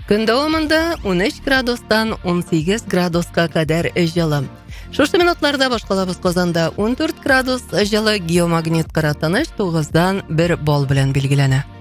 Күн дәвамында 13 градустан 18 градуска кадәр жылы. Шушы минутларда башкалабыз Казанда 14 градус жылы, геомагнит кыратыныш 9-дан 1 балл белән билгеләнә.